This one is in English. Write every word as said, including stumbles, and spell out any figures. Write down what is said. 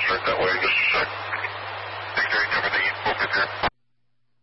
straight that way in just a sec. Victory, cover